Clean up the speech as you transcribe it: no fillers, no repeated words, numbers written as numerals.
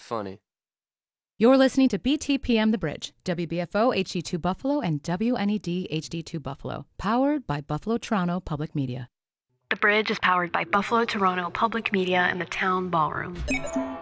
funny. You're listening to BTPM The Bridge, WBFO HD2 Buffalo and WNED HD2 Buffalo, powered by Buffalo Toronto Public Media. The Bridge is powered by Buffalo Toronto Public Media and the Town Ballroom.